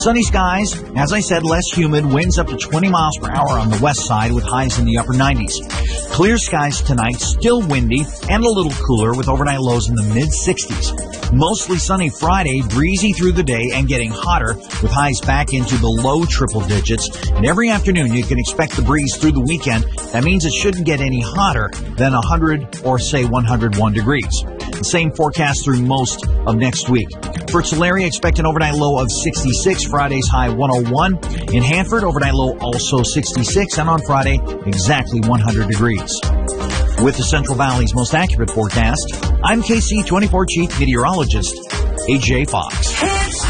Sunny skies, as I said, less humid, winds up to 20 miles per hour on the west side with highs in the upper 90s. Clear skies tonight, still windy and a little cooler with overnight lows in the mid-60s. Mostly sunny Friday, breezy through the day and getting hotter with highs back into the low triple digits. And every afternoon you can expect the breeze through the weekend. That means it shouldn't get any hotter than 100 or say 101 degrees. The same forecast through most of next week. For Tulare, expect an overnight low of 66, Friday's high 101. In Hanford, overnight low also 66, and on Friday, exactly 100 degrees. With the Central Valley's most accurate forecast, I'm KC24 Chief Meteorologist, AJ Fox.